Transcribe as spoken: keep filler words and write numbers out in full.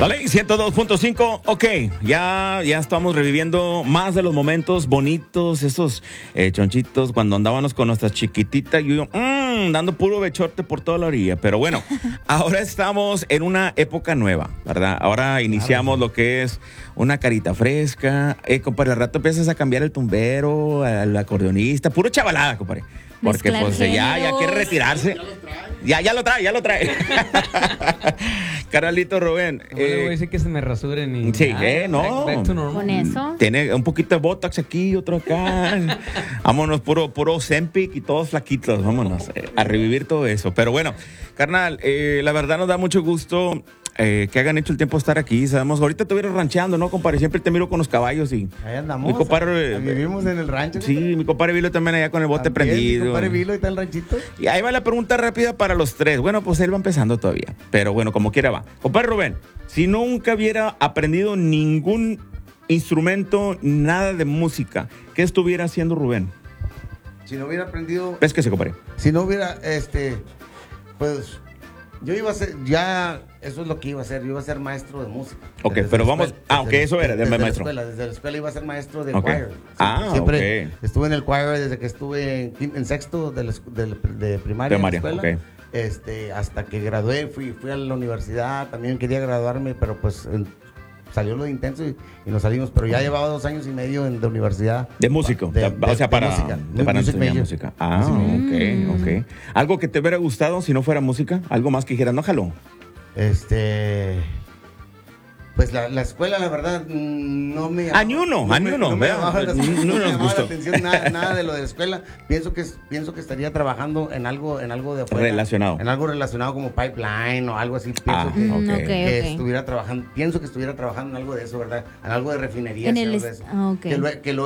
La ley ciento dos punto cinco, ok, ya, ya estamos reviviendo más de los momentos bonitos, esos eh, chonchitos cuando andábamos con nuestras chiquititas y yo, mmm, dando puro bechorte por toda la orilla. Pero bueno, ahora estamos en una época nueva, ¿verdad? Ahora iniciamos lo que es una carita fresca. Eh, compadre, al rato empiezas a cambiar el tumbero, al acordeonista, puro chavalada, compadre. Porque Mezclar pues ya, ya quiere géneros. retirarse. Ya, ya lo trae, ya lo trae. Carnalito Rubén. No le voy a eh, decir que se me rasuren y... Sí, Ah, eh, no. back- back to normal. Con eso. Tiene un poquito de botox aquí, otro acá. Vámonos, puro, puro Zempic y todos flaquitos. Vámonos eh, a revivir todo eso. Pero bueno, carnal, eh, la verdad nos da mucho gusto eh, que hagan hecho el tiempo de estar aquí. Sabemos, ahorita te hubieras rancheando, ¿no, compadre? Siempre te miro con los caballos y... Ahí andamos. Mi compadre, ahí vivimos en el rancho. Sí, mi compadre Vilo también allá con el bote También, prendido. Mi compadre Vilo y está el ranchito. Y ahí va la pregunta rápida para los tres. Bueno, pues él va empezando todavía. Pero bueno, como quiera va. Compadre Rubén, si nunca hubiera aprendido ningún instrumento, nada de música, ¿qué estuviera haciendo Rubén? Si no hubiera aprendido, ¿Ves que se compadre? si no hubiera, este, pues, yo iba a ser, ya, eso es lo que iba a hacer, yo iba a ser maestro de música. Ok, Desde pero la vamos- escuela, ah, desde ok, la- eso era, de desde la maestro. escuela, desde la escuela iba a ser maestro de Ok. choir. Ah, Siempre ok. estuve en el choir desde que estuve en, quin- en sexto de, la, escu- de, la- de primaria, Primaria, en la escuela, ok. este, hasta que gradué, fui, fui a la universidad, también quería graduarme, pero pues en- salió lo de intenso y, y nos salimos, pero ya llevaba dos años y medio en, de universidad. De músico, De- de- o sea, de para, música, de- para music enseñar major. música. Ah, ok, ok. ¿Algo que te hubiera gustado si no fuera música? ¿Algo más que dijeras, no, jalo? Este. Pues la, la escuela, la verdad, mm, no me. Ah, ni uno, no ah, ni me- uno, No me vea, llamaba la, ni- ni no me nos llamaba gustó. la atención nada, nada de lo de la escuela. Pienso que, es- pienso que estaría trabajando en algo, en algo de afuera. Relacionado. En algo relacionado como pipeline o algo así. Pienso Ah, que, Mm, ok. ok, que ok. estuviera trabajando. Pienso que estuviera trabajando en algo de eso, ¿verdad? En algo de refinería. En sí, el algo de es- eso. ah, ok. Que, lue- que